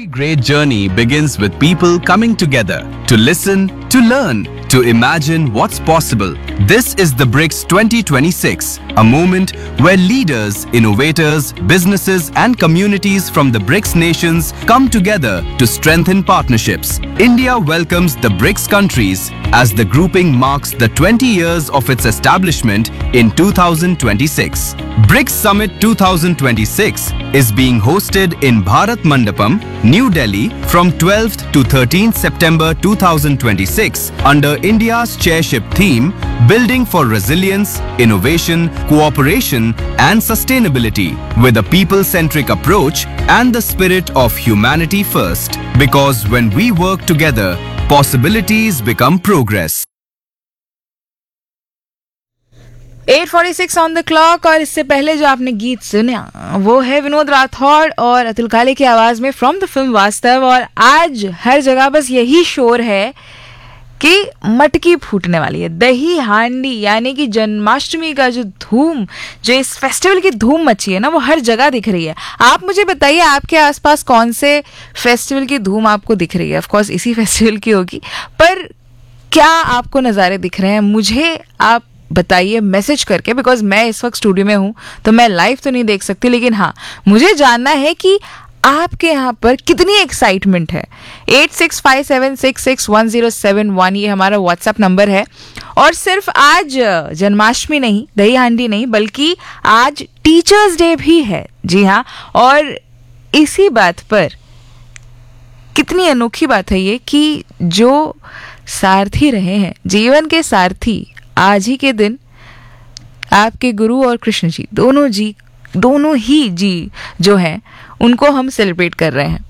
great journey begins with people coming together to listen, to learn, to imagine what's possible. This is the BRICS 2026, a moment where leaders, innovators, businesses and communities from the BRICS nations come together to strengthen partnerships. India welcomes the BRICS countries as the grouping marks the 20 years of its establishment in 2026. BRICS Summit 2026 is being hosted in Bharat Mandapam, New Delhi from 12th to 13th September 2026 under India's chairship theme Building for Resilience, Innovation, Cooperation and Sustainability with a people-centric approach and the spirit of humanity first. Because when we work together, possibilities become progress. 8:46 on the clock. और इससे पहले जो आपने गीत सुना वो है विनोद राठौड़ और अतुल काले की आवाज में फ्रॉम द फिल्म वास्तव। और आज हर जगह बस यही शोर है कि मटकी फूटने वाली है, दही हांडी, यानी कि जन्माष्टमी का जो धूम, जो इस फेस्टिवल की धूम मची है ना, वो हर जगह दिख रही है। आप मुझे बताइए आपके आसपास कौन से फेस्टिवल की धूम आपको दिख रही है। ऑफ कोर्स इसी फेस्टिवल की होगी, पर क्या आपको नज़ारे दिख रहे हैं मुझे आप बताइए मैसेज करके। बिकॉज मैं इस वक्त स्टूडियो में हूँ तो मैं लाइव तो नहीं देख सकती, लेकिन हाँ मुझे जानना है कि आपके यहाँ पर कितनी एक्साइटमेंट है। 8657661071 ये हमारा व्हाट्सएप नंबर है। और सिर्फ आज जन्माष्टमी नहीं, दही हांडी नहीं, बल्कि आज टीचर्स डे भी है। जी हाँ, और इसी बात पर कितनी अनोखी बात है ये कि जो सारथी रहे हैं, जीवन के सारथी, आज ही के दिन आपके गुरु और कृष्ण जी दोनों ही जी जो हैं उनको हम सेलिब्रेट कर रहे हैं।